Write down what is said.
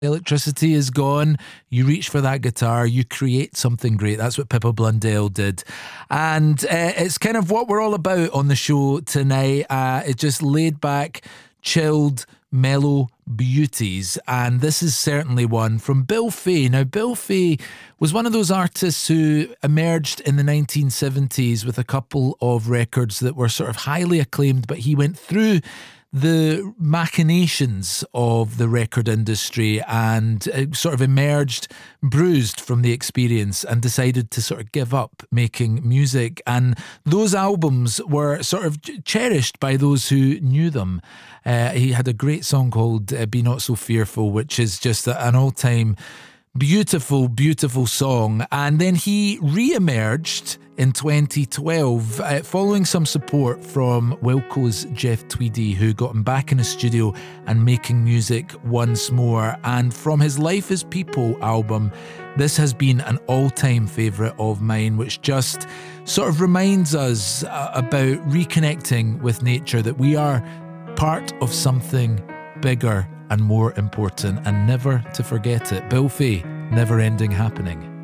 electricity is gone, you reach for that guitar, you create something great. That's what Pippa Blundell did. And it's kind of what we're all about on the show tonight. It's just laid back, chilled, mellow beauties. And this is certainly one from Bill Fay. Now, Bill Fay was one of those artists who emerged in the 1970s with a couple of records that were sort of highly acclaimed, but he went through the machinations of the record industry and sort of emerged bruised from the experience and decided to sort of give up making music. And those albums were sort of cherished by those who knew them. He had a great song called Be Not So Fearful, which is just an all-time beautiful, beautiful song. And then he re-emerged in 2012 following some support from Wilco's Jeff Tweedy, who got him back in the studio and making music once more. And from his Life is People album, this has been an all-time favourite of mine, which just sort of reminds us about reconnecting with nature, that we are part of something bigger and more important, and never to forget it. Bill Fay, Never Ending Happening.